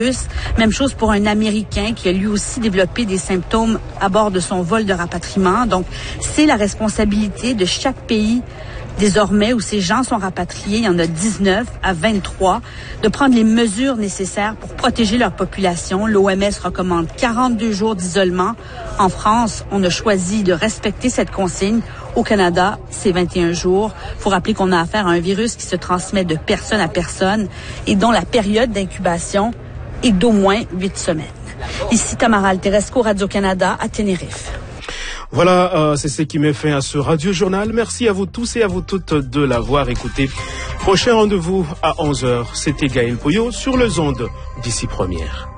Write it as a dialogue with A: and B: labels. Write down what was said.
A: Même chose pour un Américain qui a lui aussi développé des symptômes à bord de son vol de rapatriement. Donc, c'est la responsabilité de chaque pays désormais où ces gens sont rapatriés, il y en a 19 à 23, de prendre les mesures nécessaires pour protéger leur population. L'OMS recommande 42 jours d'isolement. En France, on a choisi de respecter cette consigne. Au Canada, c'est 21 jours. Il faut rappeler qu'on a affaire à un virus qui se transmet de personne à personne et dont la période d'incubation est d'au moins 8 semaines. Ici Tamara Alteresco, Radio-Canada, à Tenerife.
B: Voilà, c'est ce qui met fin à ce Radio-Journal. Merci à vous tous et à vous toutes de l'avoir écouté. Prochain rendez-vous à 11h. C'était Gaël Poyot sur les ondes d'ici première.